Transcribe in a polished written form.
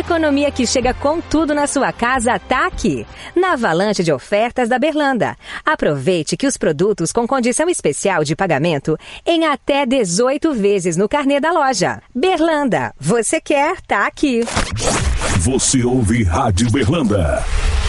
economia que chega com tudo na sua casa tá aqui, na avalanche de ofertas da Berlanda. Aproveite que os produtos com condição especial de pagamento em até 18 vezes no carnê da loja. Berlanda, você quer, tá aqui. Você ouve Rádio Berlanda.